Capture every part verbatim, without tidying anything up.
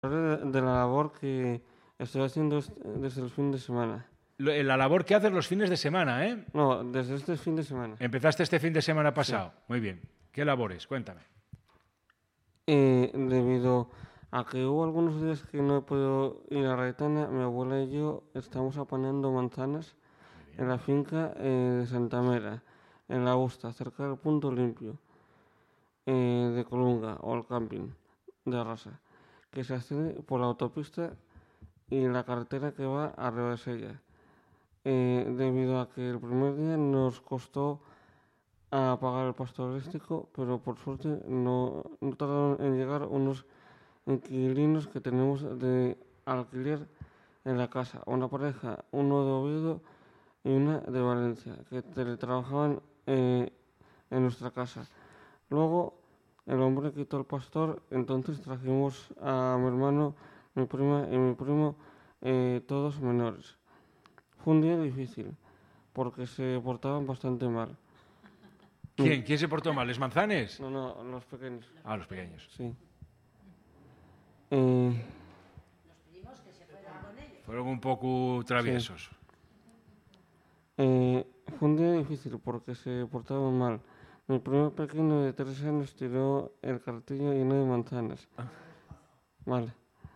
de, de la labor que estoy haciendo est- desde el fin de semana. Lo- La labor que haces los fines de semana, ¿eh? No, desde este fin de semana. Empezaste este fin de semana pasado. Muy bien. ¿Qué labores? Cuéntame. Eh, debido a que hubo algunos días que no he podido ir a Raitana, mi abuela y yo estamos apañando manzanas en la finca eh, de Santa Mera, en la Busta, cerca del punto limpio eh, de Colunga o el camping de Arrasa, que se accede por la autopista y la carretera que va a Rebasella. Eh, debido a que el primer día nos costó a pagar el pasto eléctrico, pero por suerte no, no tardaron en llegar unos inquilinos que tenemos de alquiler en la casa, una pareja, uno de Oviedo y una de Valencia, que teletrabajaban eh, en nuestra casa. Luego el hombre quitó el pastor, entonces trajimos a mi hermano, mi prima y mi primo, eh, todos menores. Fue un día difícil, porque se portaban bastante mal. ¿Quién? ¿Quién se portó mal? ¿Les manzanes? No, no, los pequeños, Ah, los pequeños. sí. Eh, Fueron un poco traviesos. eh, fue un día difícil porque se portaban mal. Mi primo pequeño de tres años tiró el cartillo lleno de manzanas. Vale.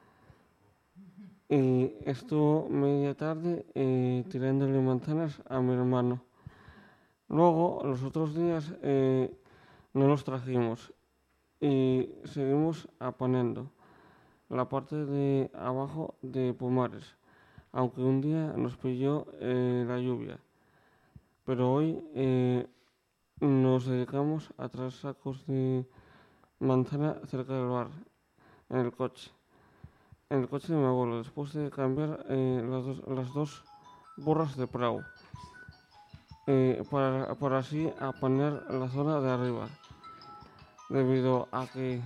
Y estuvo media tarde eh, tirándole manzanas a mi hermano. Luego, los otros días, eh, no los trajimos y seguimos apañando la parte de abajo de Pumares, aunque un día nos pilló eh, la lluvia. Pero hoy eh, nos dedicamos a traer sacos de manzana cerca del bar, en el coche. En el coche de mi abuelo, después de cambiar eh, las, dos, las dos burras de prau, eh, para, para así apañar la zona de arriba, debido a que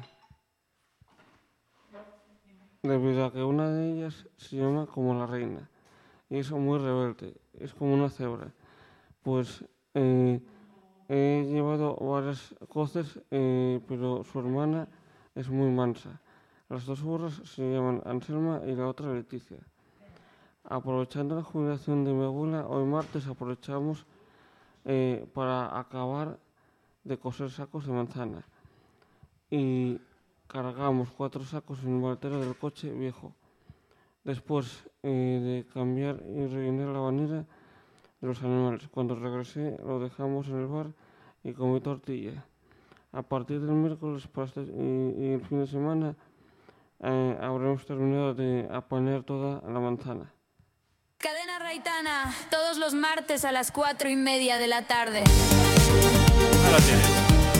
debido a que una de ellas se llama como la reina y es muy rebelde, es como una cebra. Pues eh, he llevado varias coces, eh, pero su hermana es muy mansa. Las dos burras se llaman Anselma y la otra Leticia. Aprovechando la jubilación de mi abuela, hoy martes aprovechamos eh, para acabar de coser sacos de manzana. Y cargamos cuatro sacos en el maletero del coche viejo. Después eh, de cambiar y rellenar la bañera de los animales. Cuando regresé lo dejamos en el bar y comí tortilla. A partir del miércoles para este, y, y el fin de semana eh, habremos terminado de apañar toda la manzana. Cadena Raitana, todos los martes a las cuatro y media de la tarde. Ahí la tienes.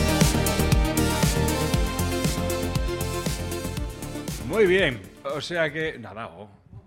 Muy bien. O sea que... Nada, oh.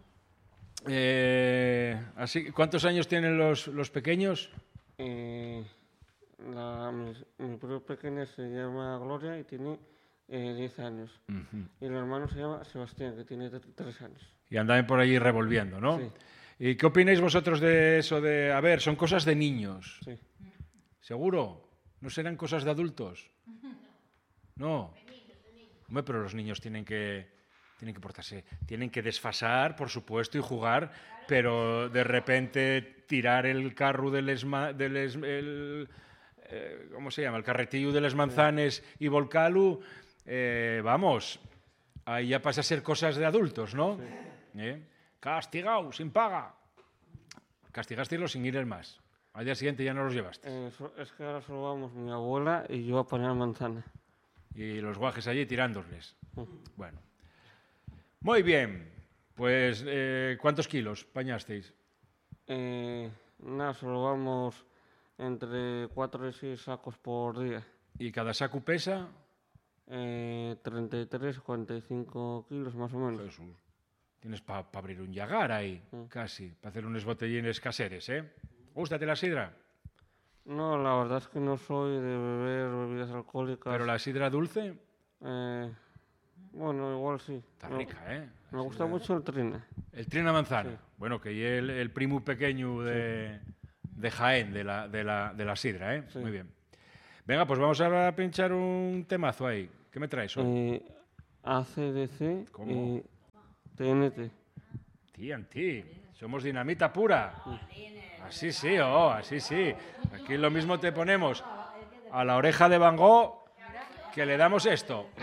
Eh, así, ¿cuántos años tienen los, los pequeños? Eh, la, mi, mi prima pequeña se llama Gloria y tiene eh, diez años. Uh-huh. Y el hermano se llama Sebastián, que tiene tres años. Y andan por allí revolviendo, ¿no? Sí. ¿Y qué opináis vosotros de eso de... A ver, son cosas de niños. Sí. ¿Seguro? ¿No serán cosas de adultos? No. Hombre, pero los niños tienen que... Tienen que portarse, tienen que desfasar, por supuesto, y jugar, pero de repente tirar el carro del, esma, del es, el, eh, ¿cómo se llama? El carretillo de las manzanas y volcalo, eh, vamos, ahí ya pasa a ser cosas de adultos, ¿no? Sí. ¿Eh? Castigado, sin paga. Castigasteis sin ir el más. Al día siguiente ya no los llevaste. Eh, es que ahora solo vamos mi abuela y yo a apañar manzana. Y los guajes allí tirándoles. Uh. Bueno. Muy bien, pues eh, ¿cuántos kilos pañasteis? Eh, nada, solo vamos entre cuatro y seis sacos por día. ¿Y cada saco pesa? Eh, treinta y tres, cuarenta y cinco kilos más o menos. Jesús. Tienes para pa abrir un llagar ahí, mm. casi, para hacer unos botellines caseres, ¿eh? ¿Gústate la sidra? No, la verdad es que no soy de beber bebidas alcohólicas. ¿Pero la sidra dulce? Eh... Bueno, igual sí. Está no, rica, ¿eh? Me la gusta sidra. Mucho el trina. El trina manzana. Sí. Bueno, que es el, el primo pequeño de, sí. de Jaén, de la, de, la, de la sidra, ¿eh? Sí. Muy bien. Venga, pues vamos a pinchar un temazo ahí. ¿Qué me traes hoy? Eh, A C D C y T N T. T N T. Somos dinamita pura. Así sí, oh, así sí. Aquí lo mismo te ponemos a la oreja de Van Gogh que le damos esto.